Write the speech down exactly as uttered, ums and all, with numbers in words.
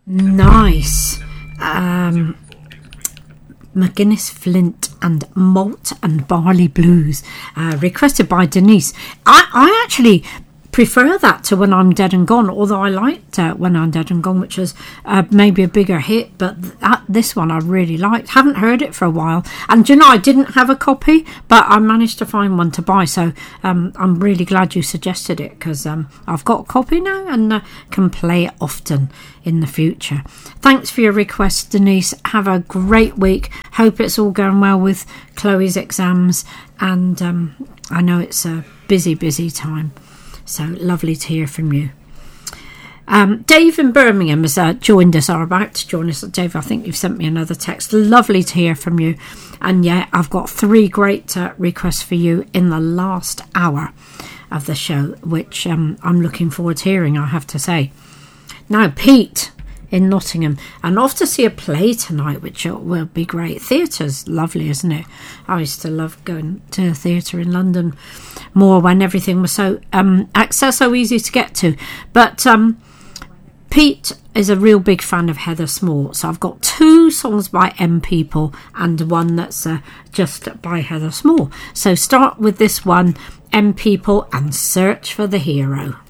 Nice. Um, McGuinness Flint and Malt and Barley Blues, uh, requested by Denise. I, I actually prefer that to When I'm Dead and Gone, although I liked uh, When I'm Dead and Gone, which was uh, maybe a bigger hit, but that, this one I really liked. Haven't heard it for a while, and you know, I didn't have a copy, but I managed to find one to buy, so um, I'm really glad you suggested it, because um, I've got a copy now and uh, can play it often in the future. Thanks for your request, Denise. Have a great week. Hope it's all going well with Chloe's exams, and um, I know it's a busy busy time, so lovely to hear from you. um, Dave in Birmingham has uh, joined us, or about to join us. Dave, I think you've sent me another text. Lovely to hear from you. And yeah, I've got three great uh, requests for you in the last hour of the show, which um, I'm looking forward to hearing, I have to say. Now, Pete in Nottingham, and off to see a play tonight, which will be great. Theatre's lovely, isn't it? I used to love going to the theatre in London more when everything was so um, access so easy to get to. But um, Pete is a real big fan of Heather Small, so I've got two songs by M People and one that's uh, just by Heather Small. So start with this one, M People and Search for the Hero.